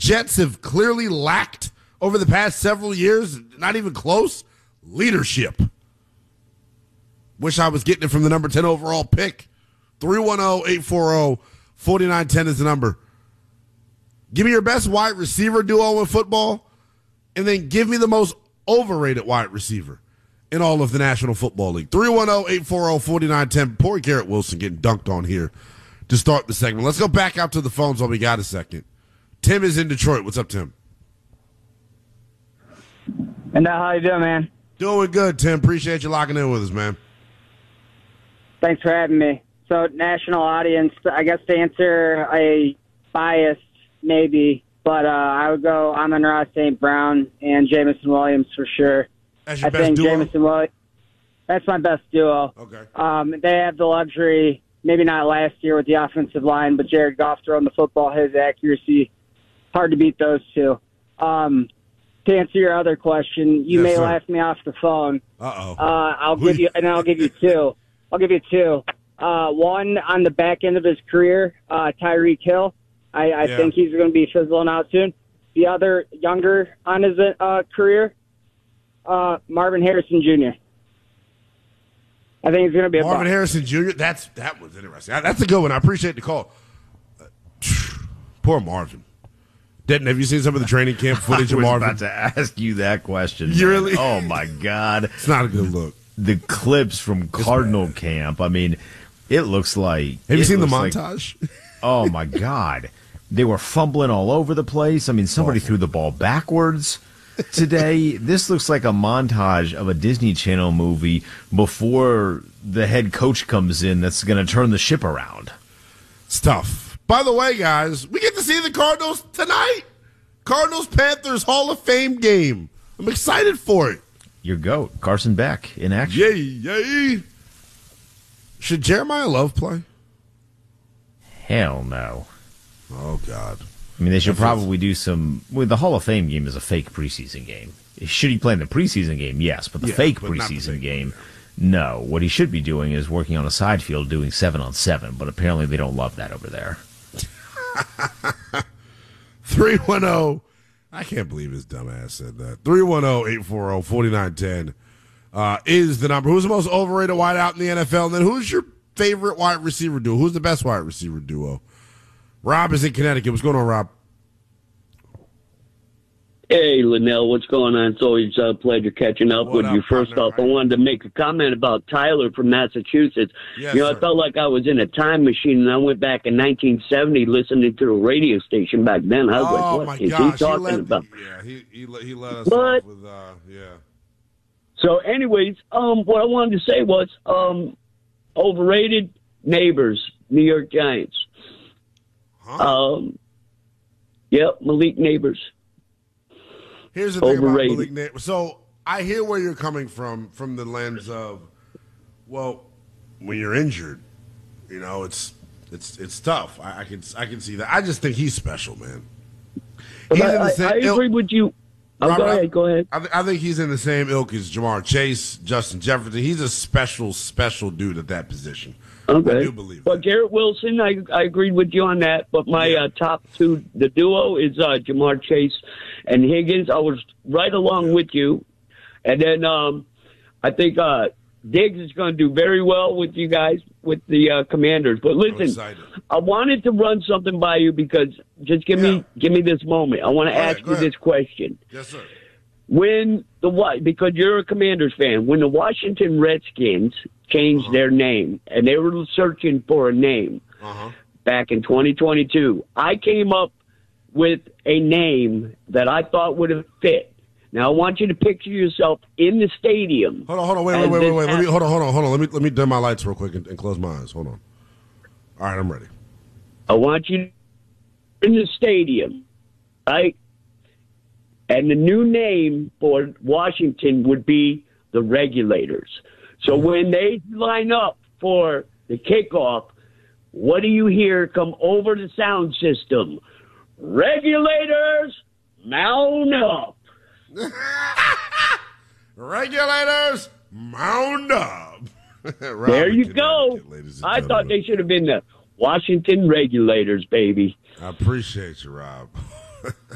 Jets have clearly lacked over the past several years, not even close, leadership. Wish I was getting it from the number 10 overall pick. 310-840-4910 is the number. Give me your best wide receiver duo in football, and then give me the most overrated wide receiver in all of the National Football League. 310-840-4910. Poor Garrett Wilson getting dunked on here to start the segment. Let's go back out to the phones while we got a second. Tim is in Detroit. What's up, Tim? And how you doing, man? Doing good, Tim. Appreciate you locking in with us, man. Thanks for having me. So, national audience, I guess to answer a biased maybe, but I would go Amon-Ra St. Brown and Jameson Williams for sure. That's your best duo? Jameson Williams, that's my best duo. Okay. They have the luxury, maybe not last year with the offensive line, but Jared Goff throwing the football, his accuracy, hard to beat those two. To answer your other question, you may laugh me off the phone. I'll give you two. I'll give you two. One on the back end of his career, Tyreek Hill. I think he's going to be fizzling out soon. The other, younger on his career, Marvin Harrison Jr. I think he's going to be Marvin Harrison Jr. That was interesting. That's a good one. I appreciate the call. Poor Marvin. Denton, have you seen some of the training camp footage of Marvin? I was about to ask you that question. You really? Oh, my God. It's not a good look. The clips from Cardinal camp, I mean, it looks like... Have you seen the montage? Oh, my God. They were fumbling all over the place. I mean, somebody threw the ball backwards today. This looks like a montage of a Disney Channel movie before the head coach comes in that's going to turn the ship around. It's tough. By the way, guys, we get to see the Cardinals tonight. Cardinals-Panthers Hall of Fame game. I'm excited for it. Your GOAT, Carson Beck, in action. Yay, yay. Should Jeremiah Love play? Hell no. Oh, God. I mean, they should probably do some... Well, the Hall of Fame game is a fake preseason game. Should he play in the preseason game? Yes, but the fake preseason game, no. What he should be doing is working on a side field doing 7-on-7, but apparently they don't love that over there. 310. I can't believe his dumbass said that. 310-840-4910 is the number. Who's the most overrated wideout in the NFL? And then who's your favorite wide receiver duo? Who's the best wide receiver duo? Rob is in Connecticut. What's going on, Rob? Hey, Linnell, what's going on? It's always a pleasure catching up with you. First off, I wanted to make a comment about Tyler from Massachusetts. Yes, I felt like I was in a time machine, and I went back in 1970 listening to a radio station back then. I was like, what is he talking about? Yeah, he let us off with, So, anyways, what I wanted to say was overrated Neighbors, New York Giants. Malik Neighbors. Here's the thing about Malik Neighbors. So I hear where you're coming from the lens of, well, when you're injured, it's tough. I can see that. I just think he's special, man. I agree with you. Go ahead. I think he's in the same ilk as Jamar Chase, Justin Jefferson. He's a special dude at that position. Okay. I do believe that. But Garrett Wilson, I agreed with you on that. But my top two, the duo is Jamar Chase and Higgins. I was right along with you. And then I think Diggs is going to do very well with you guys, with the Commanders. But listen, I wanted to run something by you because just give me this moment. I want to ask you this question. Yes, sir. Because you're a Commanders fan, when the Washington Redskins changed their name and they were searching for a name back in 2022, I came up with a name that I thought would have fit. Now I want you to picture yourself in the stadium. Hold on, wait. Hold on. Let me dim my lights real quick and close my eyes. Hold on. All right, I'm ready. I want you in the stadium, right? And the new name for Washington would be the Regulators. So when they line up for the kickoff, what do you hear come over the sound system? Regulators, mount up. Regulators, mount up. There you go. I thought they should have been the Washington Regulators, baby. I appreciate you, Rob.